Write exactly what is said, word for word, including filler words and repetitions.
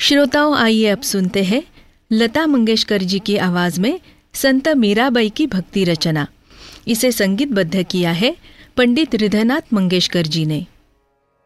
श्रोताओं, आइए अब सुनते हैं लता मंगेशकर जी की आवाज में संत मीराबाई की भक्ति रचना। इसे संगीतबद्ध किया है पंडित हृदयनाथ मंगेशकर जी ने।